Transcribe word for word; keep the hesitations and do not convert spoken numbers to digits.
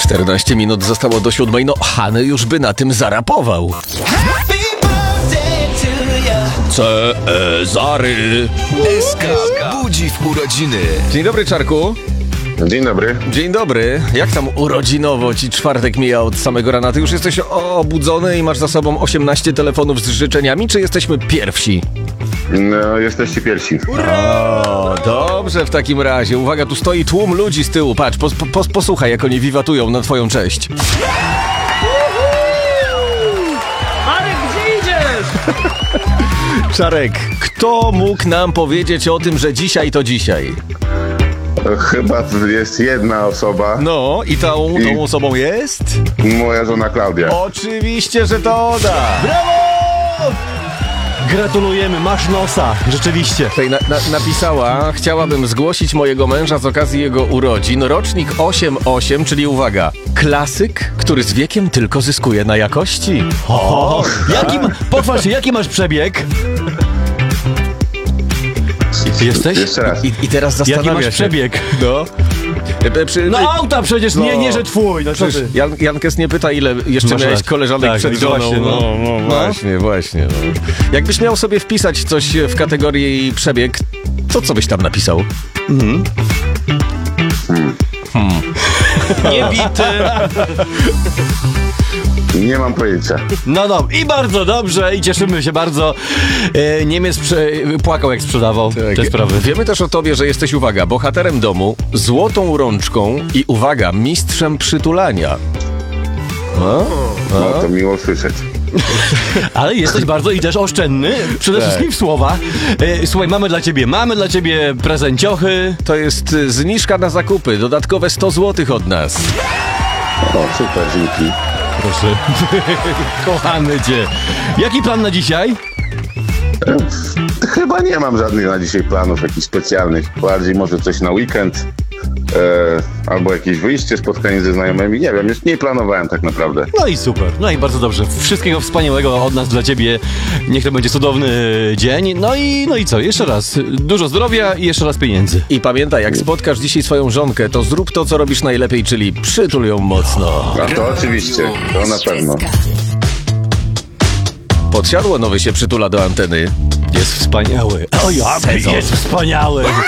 czternaście minut zostało do siódmej, no Hany już by na tym zarapował. Cezary S K budzi w urodziny. Dzień dobry, Czarku. Dzień dobry. Dzień dobry. Jak tam urodzinowo ci czwartek mija od samego rana? Ty już jesteś obudzony i masz za sobą osiemnaście telefonów z życzeniami, czy jesteśmy pierwsi? No, jesteście pierwsi. O, dobrze w takim razie. Uwaga, tu stoi tłum ludzi z tyłu. Patrz, pos, pos, posłuchaj, jak oni wiwatują na twoją cześć. Marek, gdzie idziesz? Czarek, kto mógł nam powiedzieć o tym, że dzisiaj to dzisiaj? Chyba jest jedna osoba. No, i tą, I- tą osobą jest? Moja żona Klaudia. Oczywiście, że to ona. Brawo! Gratulujemy, masz nosa, rzeczywiście. Tutaj na, na, napisała, chciałabym zgłosić mojego męża z okazji jego urodzin, rocznik osiem osiem, czyli uwaga, klasyk, który z wiekiem tylko zyskuje na jakości. O, jaki ma, pochwal się, jaki masz przebieg? Jesteś? Jeszcze raz. I, i teraz Jaki zastanawia masz się. przebieg? No. E, Przy, No auta przecież, nie, nie, że twój. No co Przecież ty? Jan, Jankes nie pyta, ile jeszcze Masz miałeś rację. koleżanek Tak, przed no żoną. właśnie, no. no, no, właśnie, właśnie. No. Jakbyś miał sobie wpisać coś w kategorii przebieg, to co byś tam napisał? Niebity. Nie mam pojęcia. No no, i bardzo dobrze, i cieszymy się bardzo. E, Niemiec prze, płakał, jak sprzedawał te sprawy. Wiemy też o tobie, że jesteś, uwaga, bohaterem domu, złotą rączką i, uwaga, mistrzem przytulania. No, No, to miło słyszeć. Ale jesteś bardzo i też oszczędny, przede Tak. wszystkim w słowa. E, Słuchaj, mamy dla ciebie, mamy dla ciebie prezenciochy. to jest y, zniżka na zakupy, dodatkowe sto złotych od nas. O, super, dzięki. Proszę. Kochamy cię. Jaki plan na dzisiaj? Chyba nie mam żadnych na dzisiaj planów jakichś specjalnych. Bardziej może coś na weekend. E, albo jakieś wyjście, spotkanie ze znajomymi. Nie wiem, już nie planowałem tak naprawdę. No i super, no i bardzo dobrze. Wszystkiego wspaniałego od nas dla ciebie. Niech to będzie cudowny dzień. No i, no i co? Jeszcze raz. Dużo zdrowia i jeszcze raz pieniędzy. I pamiętaj, jak spotkasz dzisiaj swoją żonkę, to zrób to, co robisz najlepiej, czyli przytul ją mocno. A to oczywiście, to na pewno. Podsiadło nowy się przytula do anteny. Jest wspaniały. O ja, jest wspaniały.